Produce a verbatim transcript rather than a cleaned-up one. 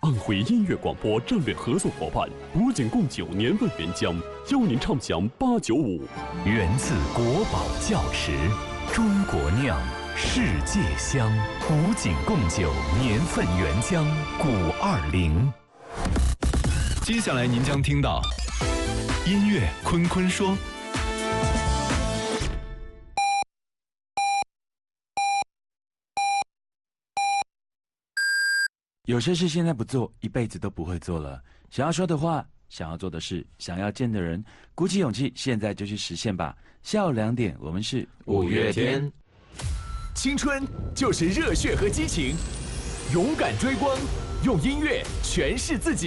安徽音乐广播战略合作伙伴古井贡酒年份原浆，邀您畅享八九五。 源自国宝窖池，中国酿，世界香。古井贡酒年份原浆古二零。接下来您将听到音乐坤坤说。 有些事现在不做，一辈子都不会做了。想要说的话，想要做的事，想要见的人，鼓起勇气，现在就去实现吧。下午两点，我们是五月天。青春就是热血和激情，勇敢追光，用音乐诠释自己。